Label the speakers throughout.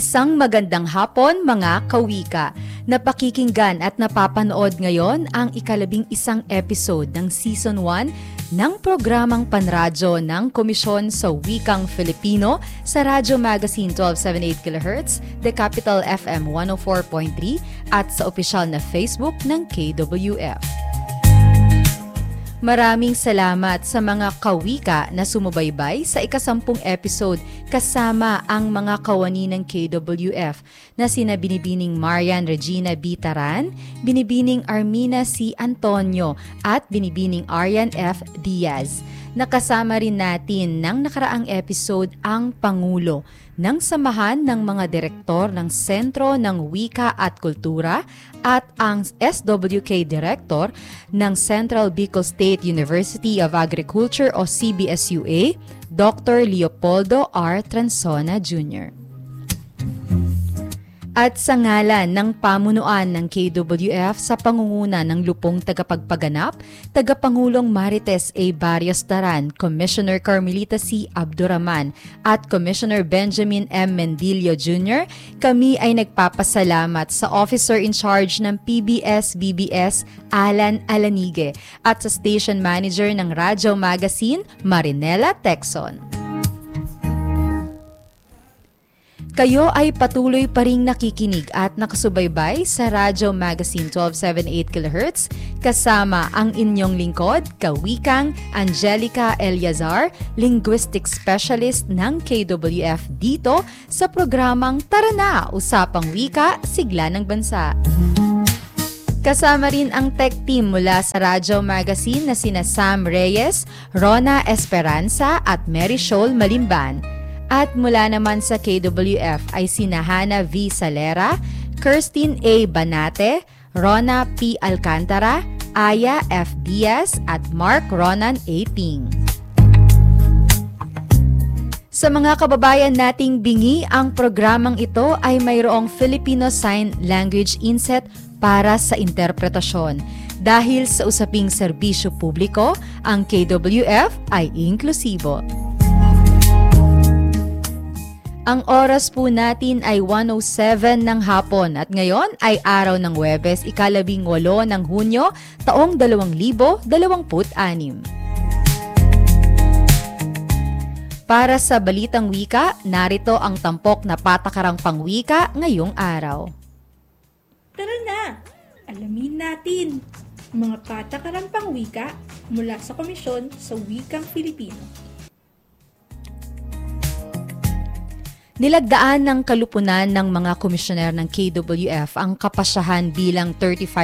Speaker 1: Isang magandang hapon mga kawika. Napakikinggan at napapanood ngayon ang ika-11 episode ng Season 1 ng programang panradyo ng Komisyon sa Wikang Filipino sa Radyo Magazine 1278 kHz, The Capital FM 104.3 at sa opisyal na Facebook ng KWF. Maraming salamat sa mga kawika na sumubaybay sa ika-10 episode kasama ang mga kawani ng KWF na sina Binibining Marian Regina B. Taran, Binibining Armina C. Antonio at Binibining Arian F. Diaz. Nakasama rin natin ng nakaraang episode ang Pangulo ng Samahan ng mga Direktor ng Sentro ng Wika at Kultura at ang SWK Director ng Central Bicol State University of Agriculture o CBSUA, Dr. Leopoldo R. Transona Jr. At sa ngalan ng pamunuan ng KWF sa pangunguna ng lupong tagapagpaganap, Tagapangulong Marites A. Barrios Taran, Commissioner Carmelita C. Abduraman at Commissioner Benjamin M. Mendillo Jr., kami ay nagpapasalamat sa Officer in Charge ng PBS-BBS Alan Alanige at sa Station Manager ng Radyo Magazine Marinela Texon. Kayo ay patuloy pa ring nakikinig at nakasubaybay sa Radyo Magazine 1278 kHz kasama ang inyong lingkod, Kawikang Angelica Eliazar, Linguistic Specialist ng KWF dito sa programang Tara na! Usapang Wika, Sigla ng Bansa. Kasama rin ang tech team mula sa Radyo Magazine na sina Sam Reyes, Rona Esperanza at Mary Shoal Malimban. At mula naman sa KWF ay sina Hana V. Salera, Kirstine A. Banate, Rona P. Alcantara, Aya F. Diaz at Mark Ronan A. Ting. Sa mga kababayan nating bingi, ang programang ito ay mayroong Filipino Sign Language inset para sa interpretasyon. Dahil sa usaping serbisyo publiko, ang KWF ay inklusibo. Ang oras po natin ay 1:07 ng hapon at ngayon ay araw ng Huwebes, ika-18 ng Hunyo, taong 2026. Para sa Balitang Wika, narito ang tampok na patakarang pangwika ngayong araw.
Speaker 2: Tara na! Alamin natin mga patakarang pangwika mula sa Komisyon sa Wikang Filipino.
Speaker 1: Nilagdaan ng kalupunan ng mga komisyoner ng KWF ang kapasyahan bilang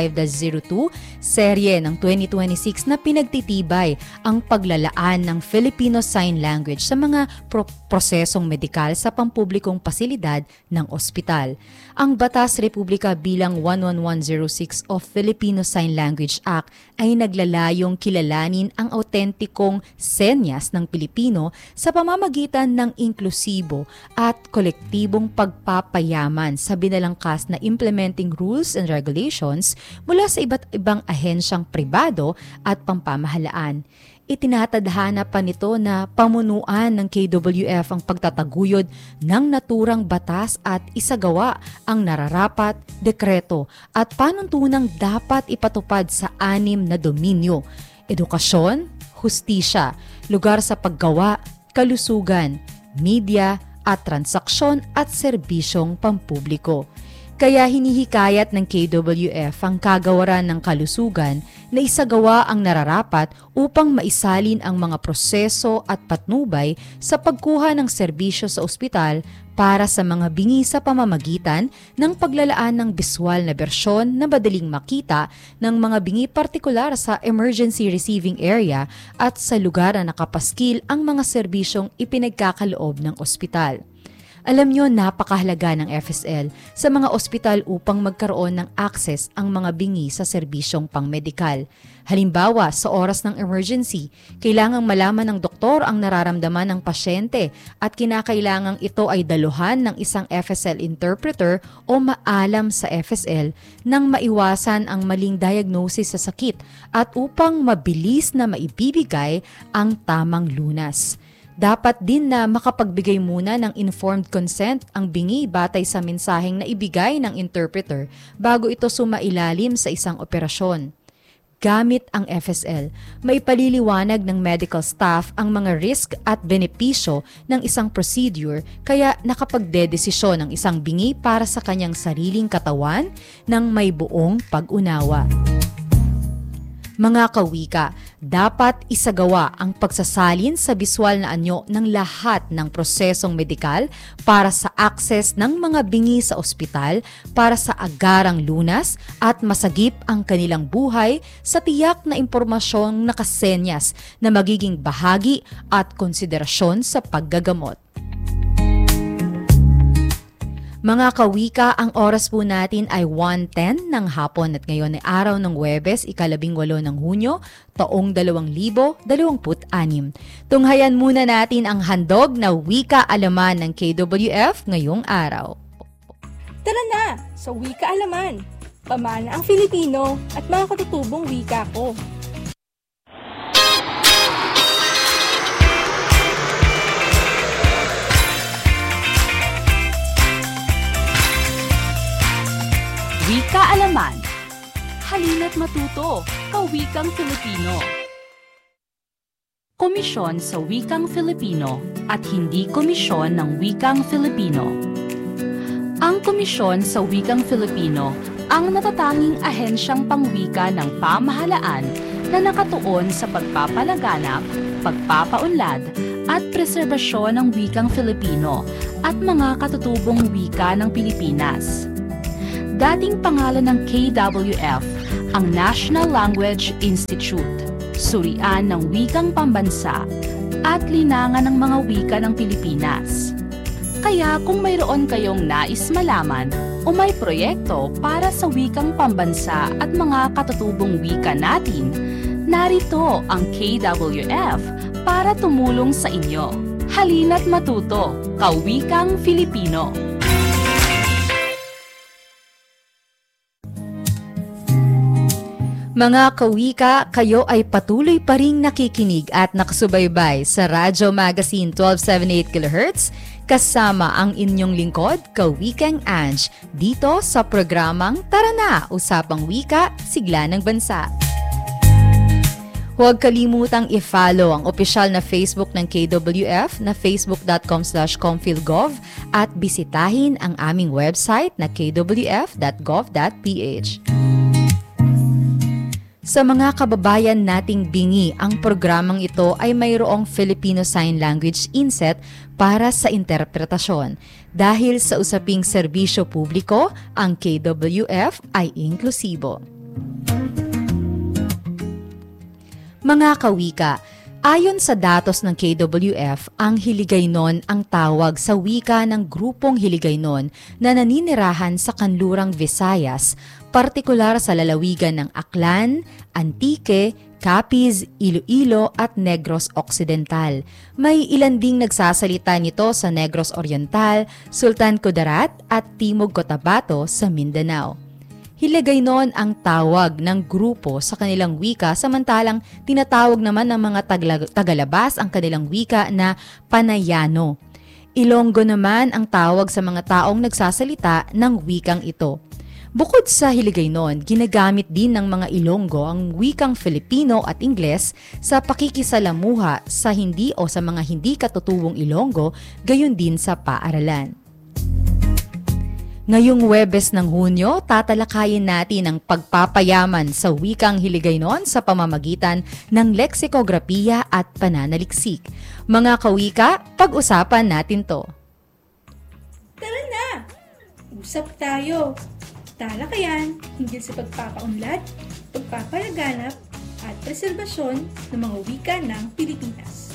Speaker 1: 35-02 serye ng 2026 na pinagtitibay ang paglalaan ng Filipino Sign Language sa mga prosesong medikal sa pampublikong pasilidad ng ospital. Ang Batas Republika bilang 11106 of Filipino Sign Language Act ay naglalayong kilalanin ang autentikong senyas ng Pilipino sa pamamagitan ng inklusibo at kolektibong pagpapayaman sa binalangkas na implementing rules and regulations mula sa iba't ibang ahensyang pribado at pampamahalaan. Itinatadhana pa nito na pamunuan ng KWF ang pagtataguyod ng naturang batas at isagawa ang nararapat, dekreto at panuntunang dapat ipatupad sa 6 na dominyo: edukasyon, hustisya, lugar sa paggawa, kalusugan, media, at transaksyon at serbisyong pampubliko. Kaya hinihikayat ng KWF ang kagawaran ng kalusugan na isagawa ang nararapat upang maisalin ang mga proseso at patnubay sa pagkuha ng serbisyo sa ospital para sa mga bingi sa pamamagitan ng paglalaan ng biswal na bersyon na madaling makita ng mga bingi partikular sa emergency receiving area at sa lugar na nakapaskil ang mga serbisyong ipinagkakaloob ng ospital. Alam nyo, napakahalaga ng FSL sa mga ospital upang magkaroon ng access ang mga bingi sa serbisyong pangmedikal. Halimbawa, sa oras ng emergency, kailangang malaman ng doktor ang nararamdaman ng pasyente at kinakailangang ito ay daluhan ng isang FSL interpreter o maalam sa FSL nang maiwasan ang maling diagnosis sa sakit at upang mabilis na maibibigay ang tamang lunas. Dapat din na makapagbigay muna ng informed consent ang bingi batay sa mensaheng na ibigay ng interpreter bago ito sumailalim sa isang operasyon. Gamit ang FSL, may paliliwanag ng medical staff ang mga risk at benepisyo ng isang procedure kaya nakapagdedesisyon ang isang bingi para sa kanyang sariling katawan ng may buong pag-unawa. Mga kawika, dapat isagawa ang pagsasalin sa biswal na anyo ng lahat ng prosesong medikal para sa akses ng mga bingi sa ospital para sa agarang lunas at masagip ang kanilang buhay sa tiyak na impormasyong nakasenyas na magiging bahagi at konsiderasyon sa paggagamot. Mga kawika, ang oras po natin ay 1:10 ng hapon at ngayon ay araw ng Huwebes, 18 ng Hunyo, taong 2026. Tunghayan muna natin ang handog na wika alaman ng KWF ngayong araw.
Speaker 2: Tara na sa Wika Alaman! Pamana ang Filipino at mga katutubong wika ko.
Speaker 3: Wika Alaman. Halina't matuto, Kawikang Filipino. Komisyon sa Wikang Filipino at hindi Komisyon ng Wikang Filipino. Ang Komisyon sa Wikang Filipino ang natatanging ahensyang pangwika ng pamahalaan na nakatuon sa pagpapalaganap, pagpapaunlad at preserbasyon ng wikang Filipino at mga katutubong wika ng Pilipinas. Dating pangalan ng KWF, ang National Language Institute, surian ng wikang pambansa at linangan ng mga wika ng Pilipinas. Kaya kung mayroon kayong nais malaman o may proyekto para sa wikang pambansa at mga katutubong wika natin, narito ang KWF para tumulong sa inyo. Halina't matuto, Kawikang Filipino!
Speaker 1: Mga kawika, kayo ay patuloy pa ring nakikinig at nakasubaybay sa Radyo Magazine 1278 kHz kasama ang inyong lingkod, Kawikang Ange, dito sa programang Tara Na! Usapang Wika, Sigla ng Bansa. Huwag kalimutang i-follow ang opisyal na Facebook ng KWF na facebook.com/comphilgov at bisitahin ang aming website na kwf.gov.ph. Sa mga kababayan nating bingi, ang programang ito ay mayroong Filipino Sign Language inset para sa interpretasyon. Dahil sa usaping serbisyo publiko, ang KWF ay inklusibo. Mga kawika, ayon sa datos ng KWF, ang Hiligaynon ang tawag sa wika ng grupong Hiligaynon na naninirahan sa kanlurang Visayas, partikular sa lalawigan ng Aklan, Antique, Capiz, Iloilo at Negros Occidental. May ilan ding nagsasalita nito sa Negros Oriental, Sultan Kudarat at Timog Cotabato sa Mindanao. Hiligaynon ang tawag ng grupo sa kanilang wika samantalang tinatawag naman ng mga tagalabas ang kanilang wika na Panayano. Ilonggo naman ang tawag sa mga taong nagsasalita ng wikang ito. Bukod sa Hiligaynon, ginagamit din ng mga Ilonggo ang wikang Filipino at Ingles sa pakikisalamuha sa hindi o sa mga hindi katutubong Ilonggo, gayon din sa paaralan. Ngayong Huwebes ng Hunyo, tatalakayin natin ang pagpapayaman sa wikang Hiligaynon sa pamamagitan ng leksikografiya at pananaliksik. Mga kawika, pag-usapan natin to.
Speaker 2: Tara na! Usap tayo! Talakayan hinggil sa pagpapaunlad, pagpapalaganap at preserbasyon ng mga wika ng Pilipinas.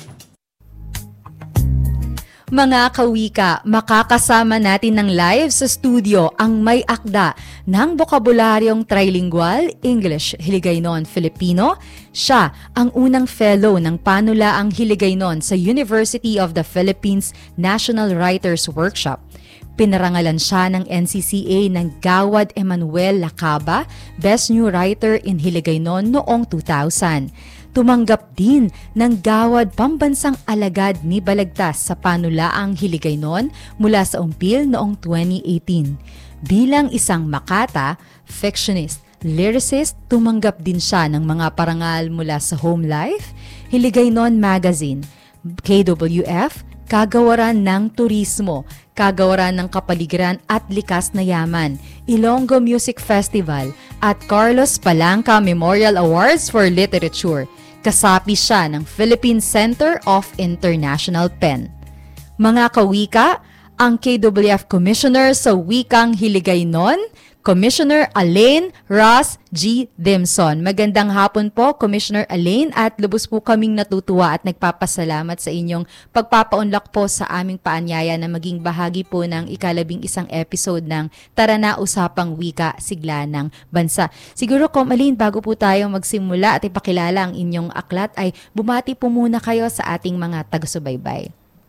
Speaker 1: Mga kawika, makakasama natin ng live sa studio ang may akda ng bokabularyong trilingual English Hiligaynon Filipino. Siya ang unang fellow ng Panulaang Hiligaynon sa University of the Philippines National Writers Workshop. Pinarangalan siya ng NCCA ng Gawad Emmanuel Lacaba, Best New Writer in Hiligaynon noong 2000. tumanggap din ng Gawad Pambansang Alagad ni Balagtas sa Panulaang Hiligaynon mula sa Umpil noong 2018. Bilang isang Makata, fictionist, lyricist, tumanggap din siya ng mga parangal mula sa Home Life, Hiligaynon Magazine, KWF, Kagawaran ng Turismo, Kagawaran ng Kapaligiran at Likas na Yaman, Ilonggo Music Festival at Carlos Palanca Memorial Awards for Literature. Kasapi siya ng Philippine Center of International Pen. Mga kawika, ang KWF Commissioner sa Wikang Hiligaynon, Commissioner Elaine Ross G. Dimson. Magandang hapon po, Commissioner Elaine, at lubos po kaming natutuwa at nagpapasalamat sa inyong pagpapaunlak po sa aming paanyaya na maging bahagi po ng ika-11 episode ng Tara na Usapang Wika, Sigla ng Bansa. Siguro, Elaine, bago po tayo magsimula at ipakilala ang inyong aklat, ay bumati po muna kayo sa ating mga taga-subaybay.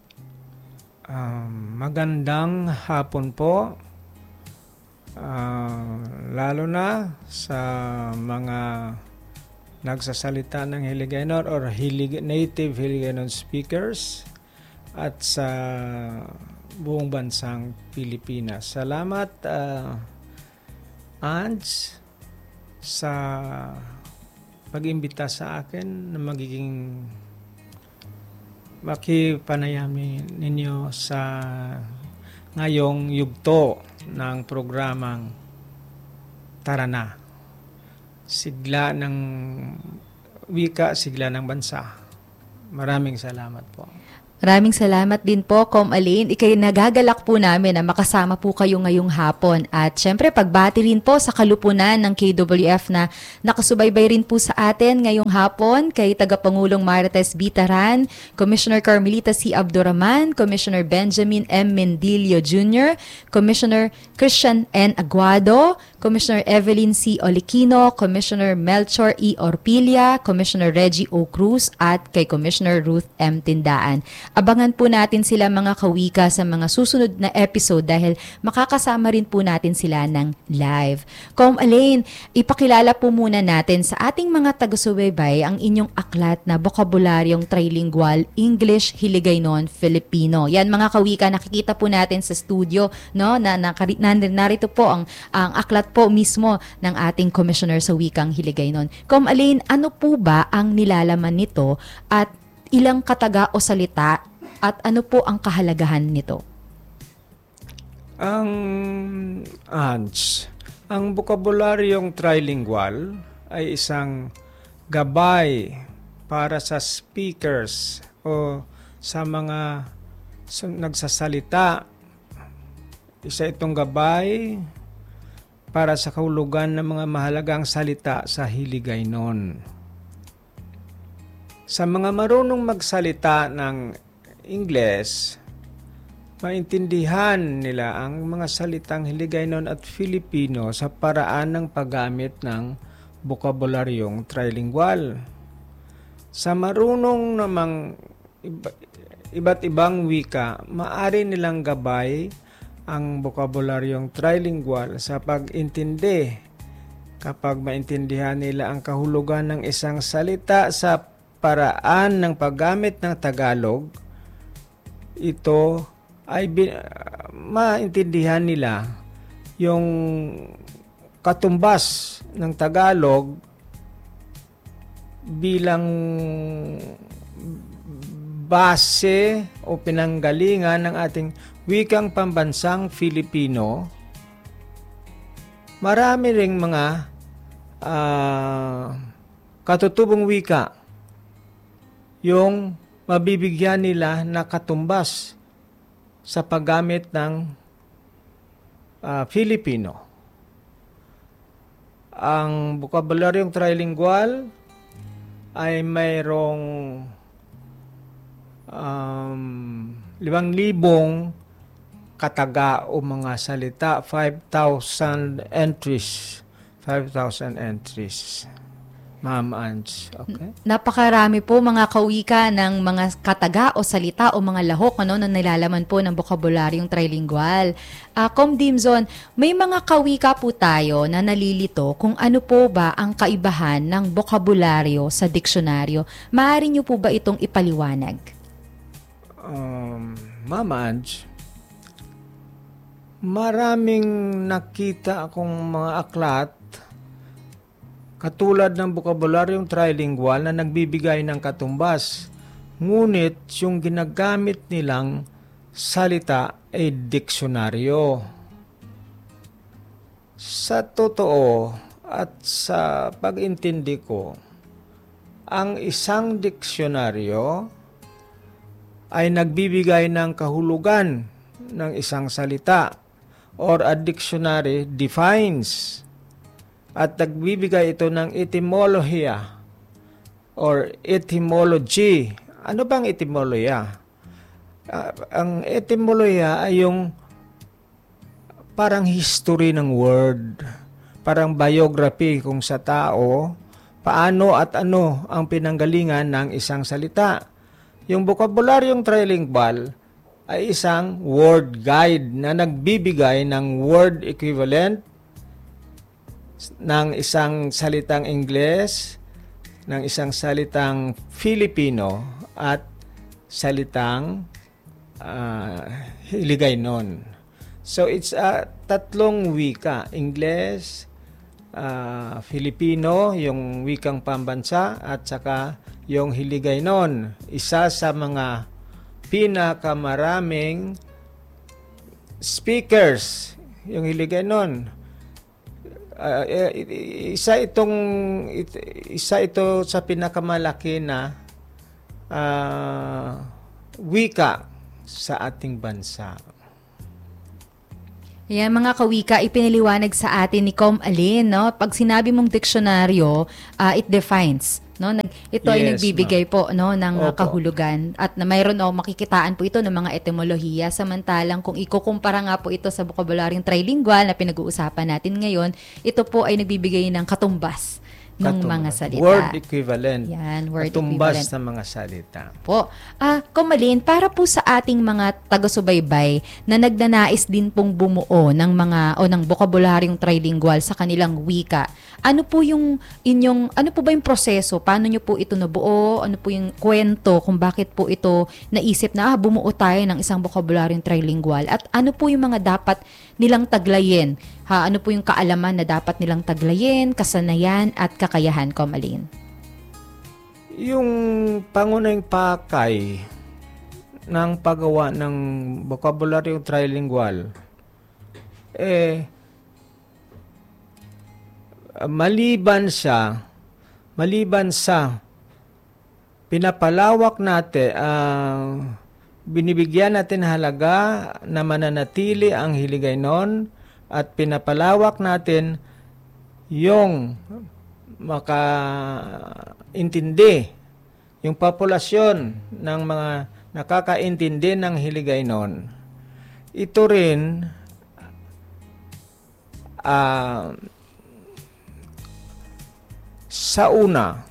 Speaker 4: Magandang hapon po. Lalo na sa mga nagsasalita ng Hiligaynon or native Hiligaynon speakers at sa buong bansang Pilipinas. Salamat, Ange, sa pag-imbita sa akin na magiging makipanayami ninyo sa ngayong yugto ng programang Tara na, Sigla ng Wika, Sigla ng Bansa. Maraming salamat po.
Speaker 1: Maraming salamat din po, Elaine. Ikay nagagalak po namin na makasama po kayo ngayong hapon. At syempre, pagbati rin po sa kalupunan ng KWF na nakasubaybay rin po sa atin ngayong hapon kay Tagapangulong Marites Bitaran, Commissioner Carmelita C. Abduraman, Commissioner Benjamin M. Mendilio Jr., Commissioner Christian N. Aguado, Commissioner Evelyn C. Oliquino, Commissioner Melchor E. Orpilla, Commissioner Reggie O. Cruz, at kay Commissioner Ruth M. Tindaan. Abangan po natin sila mga kawika sa mga susunod na episode dahil makakasama rin po natin sila ng live. Elaine, ipakilala po muna natin sa ating mga taga-subaybay ang inyong aklat na bokabularyong trilingual English, Hiligaynon, Filipino. Yan mga kawika, nakikita po natin sa studio, no? Narito po ang aklat po mismo ng ating commissioner sa wikang Hiligaynon. Elaine, ano po ba ang nilalaman nito at ilang kataga o salita at ano po ang kahalagahan nito?
Speaker 4: Ang bokabularyong trilingual ay isang gabay para sa speakers o sa mga nagsasalita. Isa itong gabay para sa kahulugan ng mga mahalagang salita sa Hiligaynon. Sa mga marunong magsalita ng Ingles, maintindihan nila ang mga salitang Hiligaynon at Filipino sa paraan ng paggamit ng bokabularyong trilingual. Sa marunong namang iba't ibang wika, maaari nilang gabay ang bokabularyong trilingual sa pag-intindi. Kapag maintindihan nila ang kahulugan ng isang salita sa paraan ng paggamit ng Tagalog, ito ay maintindihan nila yung katumbas ng Tagalog bilang base o pinanggalingan ng ating wikang pambansang Filipino. Marami ring mga katutubong wika yung mabibigyan nila na katumbas sa paggamit ng Filipino. Ang bokabularyong trilingual ay mayroong 5,000 kataga o mga salita, 5,000 entries. Ma'am Ange. Okay.
Speaker 1: Napakarami po mga kawika ng mga kataga o salita o mga lahok na nilalaman po ng bokabularyong trilingual. Kom Dimson, may mga kawika po tayo na nalilito kung ano po ba ang kaibahan ng bokabularyo sa diksyonaryo. Maaari niyo po ba itong ipaliwanag?
Speaker 4: Ma'am Ange, maraming nakita akong mga aklat katulad ng bokabularyong trilingual na nagbibigay ng katumbas. Ngunit yung ginagamit nilang salita ay diksyonaryo. Sa totoo at sa pag-intindi ko, ang isang diksyonaryo ay nagbibigay ng kahulugan ng isang salita, or a dictionary defines at nagbibigay ito ng etymolohiya or etymology. Ano bang etymolohiya? Ang etymolohiya ay yung parang history ng word, parang biography kung sa tao, paano at ano ang pinanggalingan ng isang salita. Yung bokabularyong trilingual ay isang word guide na nagbibigay ng word equivalent ng isang salitang Ingles, ng isang salitang Filipino, at salitang Hiligaynon. So it's tatlong wika, Ingles, Filipino, yung wikang pambansa, at saka yung Hiligaynon. Isa sa mga pinakamaraming speakers, yung Hiligaynon. Isa ito sa pinakamalaki na wika sa ating bansa.
Speaker 1: Yan mga kawika, ipinaliwanag sa atin ni Com Alin, no? Pag sinabi mong diksyonaryo, it defines, no? Ito ay nagbibigay po, no, ng kahulugan, at na mayroon makikitaan po ito ng mga etymolohiya, samantalang kung ikukumpara nga po ito sa bokabularyong trilingual na pinag-uusapan natin ngayon, ito po ay nagbibigay ng katumbas ng mga salita.
Speaker 4: Word equivalent.
Speaker 1: Yan, word
Speaker 4: katumbas
Speaker 1: equivalent
Speaker 4: ng mga salita.
Speaker 1: Po. Kumalin, para po sa ating mga taga-subaybay na nagnanais din pong bumuo ng mga o ng bokabularyong trilingual sa kanilang wika, ano po ba yung proseso? Paano nyo po ito nabuo? Ano po yung kwento kung bakit po ito naisip na bumuo tayo ng isang bokabularyong trilingual? At ano po yung mga dapat nilang taglayin? Ano po yung kaalaman na dapat nilang taglayin, kasanayan at kakayahan, Komalin?
Speaker 4: Yung pangunahing pakay ng paggawa ng bokabularyong trilingual, maliban sa pinapalawak natin, binibigyan natin halaga na mananatili ang Hiligaynon, at pinapalawak natin yung makaintindi, yung populasyon ng mga nakakaintindi ng Hiligaynon. Ito rin sa una,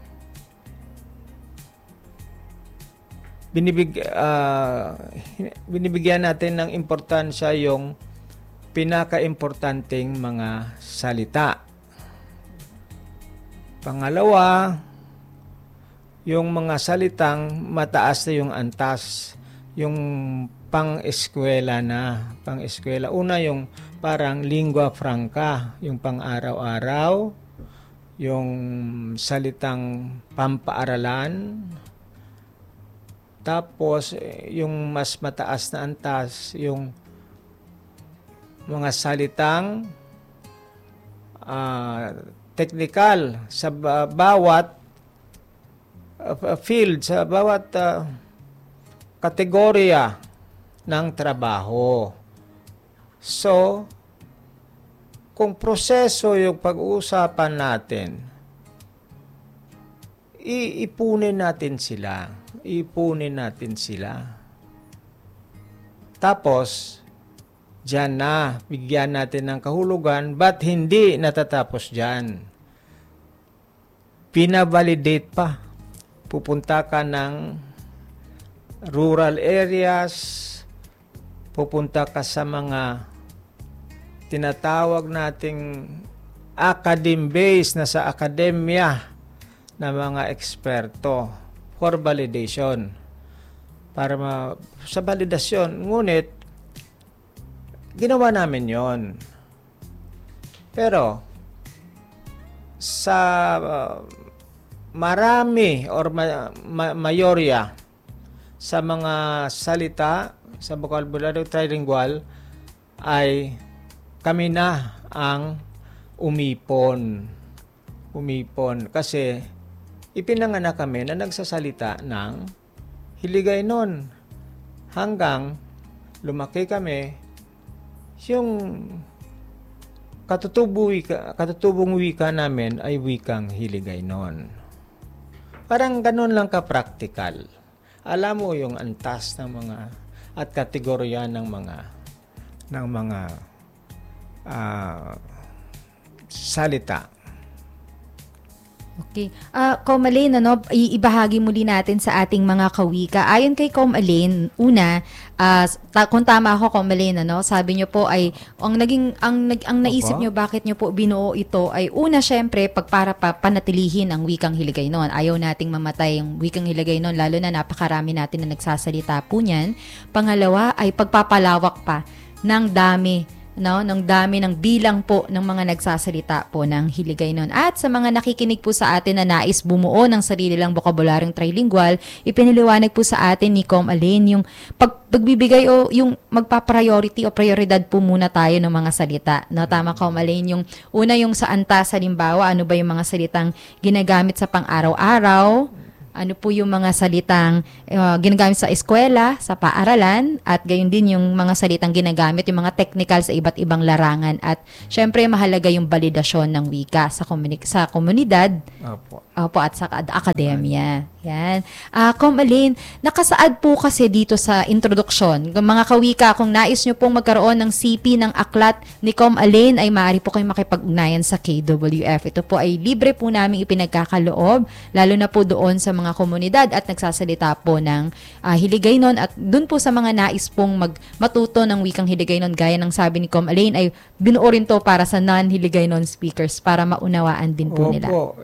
Speaker 4: binibigyan natin ng importansya yung pinaka-importanting mga salita. Pangalawa, yung mga salitang mataas na yung antas, yung pang-eskwela na. Pang-eskwela. Una, yung parang lingua franca, yung pang-araw-araw, yung salitang pampaaralan. Tapos, yung mas mataas na antas, yung mga salitang technical sa bawat field, sa bawat kategorya ng trabaho. So, kung proseso yung pag-uusapan natin, iipunin natin sila. Tapos, diyan na, bigyan natin ng kahulugan, ba't hindi natatapos diyan? pinavalidate pa. Pupunta ka ng rural areas, pupunta ka sa mga tinatawag nating academe-based na sa akademya na mga eksperto for validation. Para sa validasyon. Ngunit, ginawa namin yon. Pero, sa marami or mayorya sa mga salita sa vocabulary trilingual ay kami na ang umipon kasi ipinanganak kami na nagsasalita ng Hiligaynon hanggang lumaki kami. Yung katutubong wika namin ay wikang Hiligaynon. Parang ganun lang ka-practical. Alam mo yung antas ng mga at kategorya ng mga salita.
Speaker 1: Okay. Kom Elaine, ibahagi muli natin sa ating mga kawika. Ayon kay Kom Elaine, una, kung tama ako, Kom Elaine, sabi niyo po ay ang naisip niyo bakit niyo po binuo ito ay una, syempre, para panatilihin ang wikang Hiligaynon. Ayaw nating mamatay ang wikang Hiligaynon, lalo na napakarami natin na nagsasalita po niyan. Pangalawa ay pagpapalawak pa ng dami ng bilang po ng mga nagsasalita po ng Hiligaynon. At sa mga nakikinig po sa atin na nais bumuo ng sarili lang bokabularyong trilingual, ipiniliwanag po sa atin ni Com Elaine yung pagbibigay o yung magpa-priority o prioridad po muna tayo ng mga salita. Tama, Com Elaine, yung una yung sa antas, halimbawa, ano ba yung mga salitang ginagamit sa pang-araw-araw, ano po yung mga salitang ginagamit sa eskwela, sa paaralan, at gayon din yung mga salitang ginagamit, yung mga technical sa iba't ibang larangan. At syempre, mahalaga yung validasyon ng wika sa komunidad. Opo, at sa akademya. Yan. Com Elaine, nakasaad po kasi dito sa introduksyon. Mga kawika, kung nais nyo pong magkaroon ng CP ng aklat ni Com Elaine, ay maaari po kayong makipag-ugnayan sa KWF. Ito po ay libre po namin ipinagkakaloob, lalo na po doon sa mga komunidad at nagsasalita po ng Hiligaynon. At doon po sa mga nais pong matuto ng wikang Hiligaynon, gaya ng sabi ni Com Elaine, ay binuo rin to para sa non-Hiligaynon speakers para maunawaan din po nila.
Speaker 4: Opo.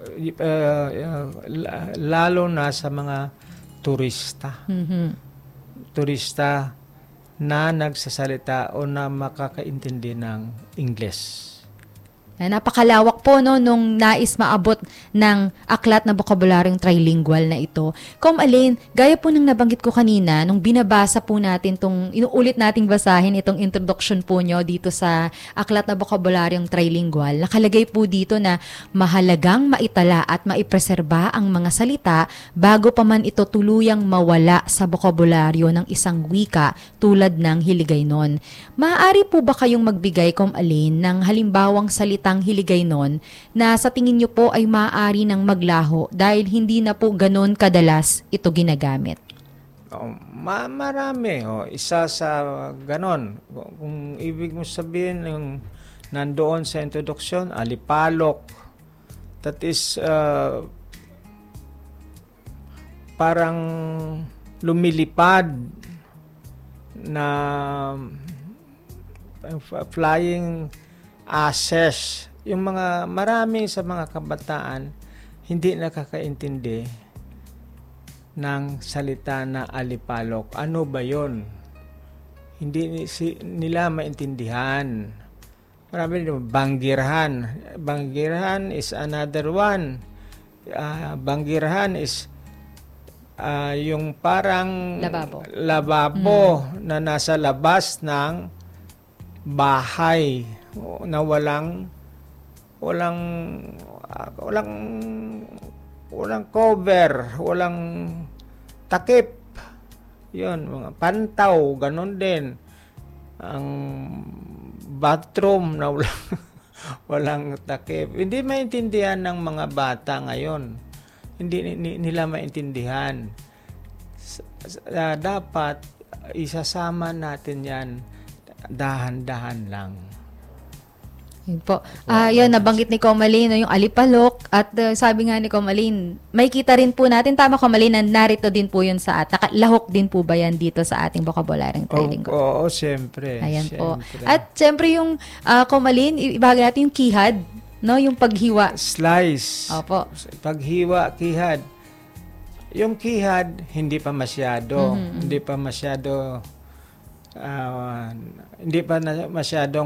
Speaker 4: Lalo na sa mga turista. Turista na nagsasalita o na makakaintindi ng Ingles.
Speaker 1: Napakalawak po nung nais maabot ng aklat na bokabularyong trilingual na ito. Com Elaine, gaya po ng nabanggit ko kanina, nung binabasa po natin inuulit nating basahin itong introduction po nyo dito sa aklat na bokabularyong trilingual, nakalagay po dito na mahalagang maitala at maipreserba ang mga salita bago pa man ito tuluyang mawala sa bokabularyo ng isang wika tulad ng Hiligaynon. Maaari po ba kayong magbigay, Com Elaine, ng halimbawang salita Hiligaynon na sa tingin nyo po ay maaari ng maglaho dahil hindi na po ganon kadalas ito ginagamit?
Speaker 4: Marami. Isa sa ganon. Kung ibig mo sabihin yung nandoon sa introduction, alipalok. That is parang lumilipad na flying ashes. Yung marami sa mga kabataan hindi nakakaintindi ng salita na alipalok. Ano ba yon? Hindi nila maintindihan. Marami din, banggirhan. Banggirhan is another one. Banggirhan is yung parang lababo na nasa labas ng bahay na walang cover, walang takip. Yun, mga pantaw, ganun din. Ang bathroom na walang takip. Hindi maintindihan ng mga bata ngayon. Hindi nila maintindihan. Dapat isasama natin yan dahan-dahan lang.
Speaker 1: Yun po. Yun, nabanggit ni Comalin, no, yung alipalok. At sabi nga ni Comalin, may kita rin po natin, tama Comalin, na narito din po yun sa at lahok din po ba yan dito sa ating vocabularyong trilingual?
Speaker 4: Oo, siyempre.
Speaker 1: Ayan po.
Speaker 4: Siyempre.
Speaker 1: At siyempre yung Comalin, ibagay natin yung kihad, no, yung paghiwa.
Speaker 4: Slice.
Speaker 1: Opo.
Speaker 4: Paghiwa, kihad. Yung kihad, hindi pa masyado. Hindi pa masyado masyadong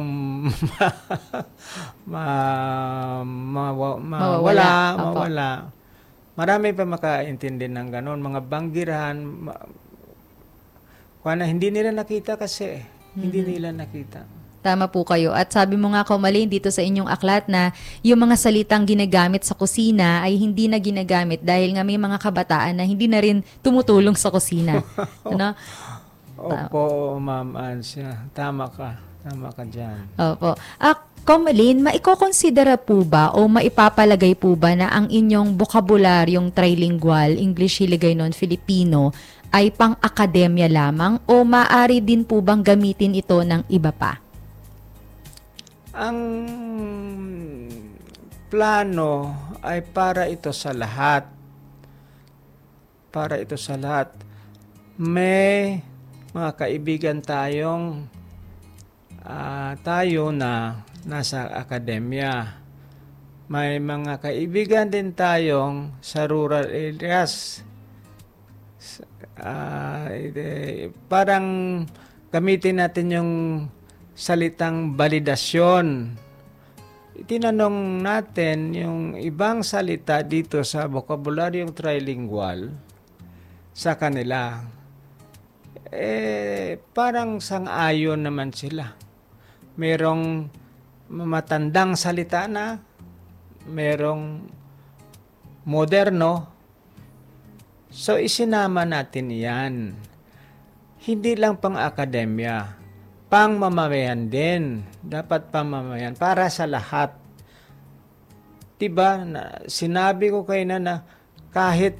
Speaker 4: mawala. Marami pa makaintindi ng ganon. Mga banggiran, hindi nila nakita kasi. Hindi nila nakita.
Speaker 1: Tama po kayo. At sabi mo nga, Comalin, dito sa inyong aklat na yung mga salitang ginagamit sa kusina ay hindi na ginagamit dahil nga may mga kabataan na hindi na rin tumutulong sa kusina. Ano?
Speaker 4: Opo, Ma'am Ansya. Tama ka. Tama ka dyan.
Speaker 1: Opo. Comalin, maiko-considera po ba o maipapalagay po ba na ang inyong bokabularyong trilingual, English, Hiligaynon, Filipino, ay pang-akademya lamang o maaari din po bang gamitin ito ng iba pa?
Speaker 4: Ang plano ay para ito sa lahat. Para ito sa lahat. May mga kaibigan tayo na nasa akademya. May mga kaibigan din tayong sa rural areas. Parang gamitin natin yung salitang validasyon. Tinanong natin yung ibang salita dito sa vocabularyong trilingual sa kanila. Parang sang-ayon naman sila. Merong matandang salita na, merong moderno. So, isinama natin yan. Hindi lang pang akademya, pang mamamayan din. Dapat pamamayan para sa lahat. Diba? Sinabi ko kayo na kahit